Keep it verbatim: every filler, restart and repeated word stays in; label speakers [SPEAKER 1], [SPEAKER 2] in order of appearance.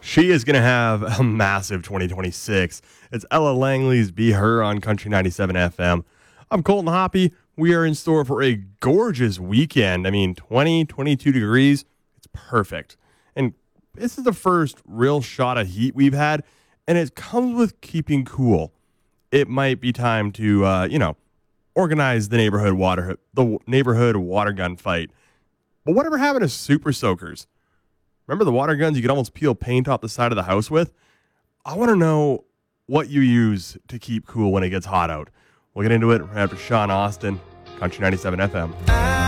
[SPEAKER 1] She is going to have a massive twenty twenty-six. It's Ella Langley's Be Her on Country ninety-seven F M. I'm Colton Hoppy. We are in store for a gorgeous weekend. I mean, twenty, twenty-two degrees. It's perfect. And this is the first real shot of heat we've had, and it comes with keeping cool. It might be time to, uh, you know, organize the neighborhood water, the neighborhood water gun fight. But whatever happened to super soakers? Remember the water guns you could almost peel paint off the side of the house with? I want to know what you use to keep cool when it gets hot out. We'll get into it right after Sean Austin, Country ninety-seven F M.